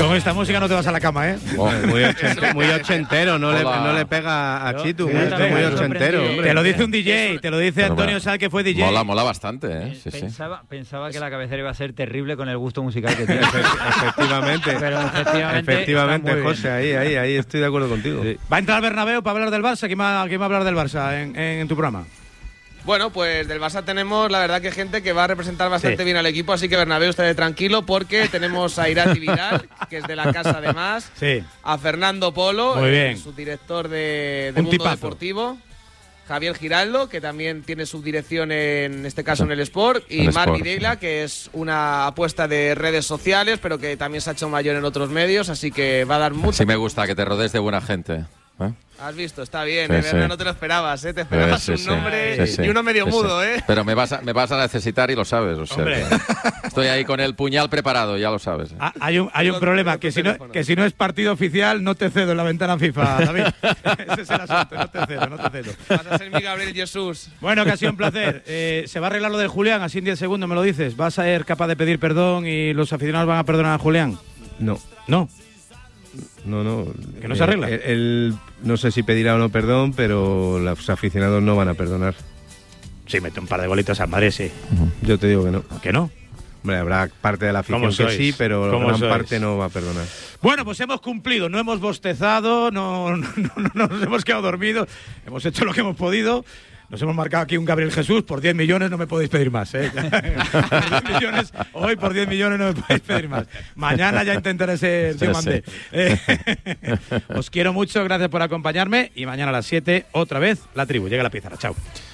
Con esta música no te vas a la cama, ¿eh? Muy ochentero, no le pega a Chitu. Muy ochentero, hombre. Te lo dice un DJ, te lo dice Antonio Sal, que fue DJ. Mola bastante, ¿eh? Sí, pensaba que la cabecera iba a ser terrible con el gusto musical que tiene. Efectivamente. Pero efectivamente, José, ahí estoy de acuerdo contigo. Sí. ¿Va a entrar Bernabéu para hablar del Barça? ¿Quién va a hablar del Barça en tu programa? Bueno, pues del Barça tenemos, la verdad, que gente que va a representar bastante bien al equipo, así que Bernabéu, esté tranquilo, porque tenemos a Irati Vidal, que es de la casa además, a Fernando Polo, su director de Mundo tipazo. Deportivo, Javier Giraldo, que también tiene subdirección en este caso en el Sport, y Marc Videla, que es una apuesta de redes sociales, pero que también se ha hecho mayor en otros medios, así que va a dar mucho. Sí, me gusta que te rodees de buena gente. Has visto, está bien, no te lo esperabas, te esperabas un nombre y uno medio mudo, Pero me vas a necesitar y lo sabes, o sea, estoy ahí con el puñal preparado, ya lo sabes. Hay un problema, que si no es partido oficial, no te cedo en la ventana FIFA, David. Ese es el asunto, no te cedo. Vas a ser mi Gabriel Jesús. Bueno, que ha sido un placer. Se va a arreglar lo de Julián, así en 10 segundos me lo dices. ¿Vas a ser capaz de pedir perdón y los aficionados van a perdonar a Julián? No. ¿Que no se arregla? Él no sé si pedirá o no perdón, pero los aficionados no van a perdonar. Sí, mete un par de bolitas al Madrid, sí. Yo te digo que no. ¿Que no? Hombre, habrá parte de la afición que sí, pero gran parte no va a perdonar. Bueno, pues hemos cumplido, no hemos bostezado, no nos hemos quedado dormidos, hemos hecho lo que hemos podido. Nos hemos marcado aquí un Gabriel Jesús, por 10 millones no me podéis pedir más, ¿eh? Hoy por 10 millones no me podéis pedir más. Mañana ya intentaré ser Diomandé. Os quiero mucho, gracias por acompañarme y mañana a las 7 otra vez La Tribu. Llega la pizarra, chao.